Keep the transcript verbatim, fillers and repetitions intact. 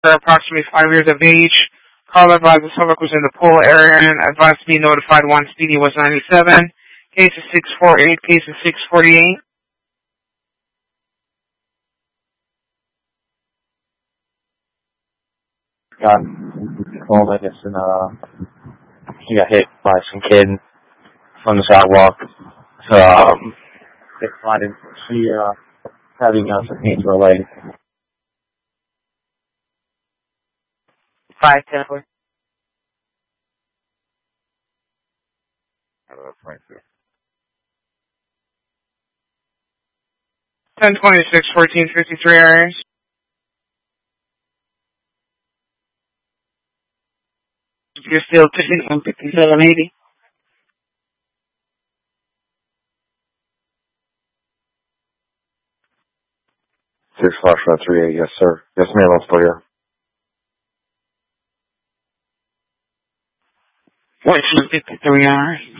approximately five years of age. Caller advised the subject was in the pool area and advised to be notified once speedy was ninety-seven. Case is six forty-eight, case is six forty-eight. Got called, I guess, and uh, he got hit by some kid from the sidewalk. So, um, they provided, she, uh, having us some pain to her leg. Five ten four. Ten twenty six fourteen fifty three areas. You're still sitting on fifty seven eighty. Six five five three eight, yes sir. Yes ma'am, I'm still here. Wait for fifty three hours.